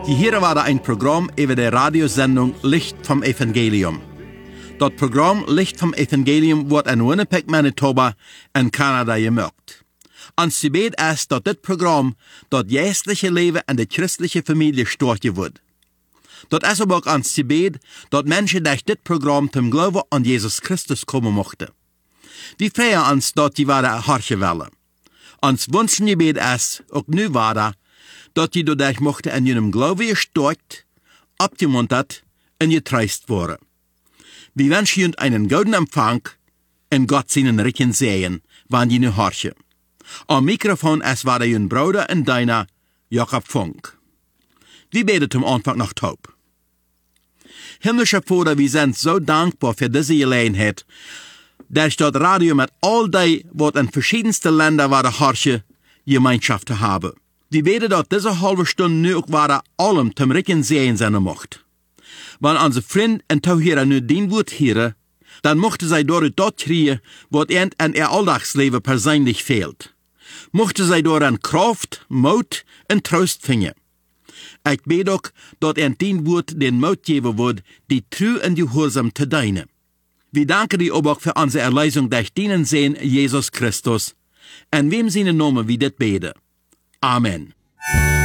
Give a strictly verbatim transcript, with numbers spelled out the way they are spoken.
Hier war da ein Programm über die Radiosendung Licht vom Evangelium. Das Programm Licht vom Evangelium wird in Winnipeg, Manitoba in Kanada gemacht. Ans Gebet ist, dass das Programm das geistliche Leben in der christlichen Familie starten wird. Das ist aber auch ans Gebet, dass Menschen durch das Programm zum Glauben an Jesus Christus kommen möchten. Wir freuen uns, dass die Ware harche wollen. Ans Wunschgebet ist, auch nu war dass die dadurch mochten in ihrem Glauben gestärkt, abgemuntert und getreust worden. Wir wünschen ihnen einen guten Empfang und Gott seinen Rücken sehen, wann die nu horchen. Am Mikrofon ist war der jün Bruder und deiner Jakob Funk. Wir beten zum Anfang noch taub. Himmlischer Vater, wir sind so dankbar für diese Gelegenheit, dass das Radio mit all die, was in verschiedensten Ländern war der Horche, Gemeinschaft zu haben. Wir beten, dass diese halbe Stunde nu auch war allem zum Rücken sehen sein macht. Wenn unsere Freunde und Tauhierer nu den Wort hören, dann mochten sie dort das kriegen, was ihnen in ihr Alltagsleben persönlich fehlt. Mochten sie dort an Kraft, Mut und Trost finden. Ich bete auch, dass ihnen den Wort den Mut geben wird, die treu und gehorsam zu dienen. Wir danken dir aber auch für unsere Erlösung durch den Sehen Jesus Christus, in wem seinen Namen wir das beten. Amen.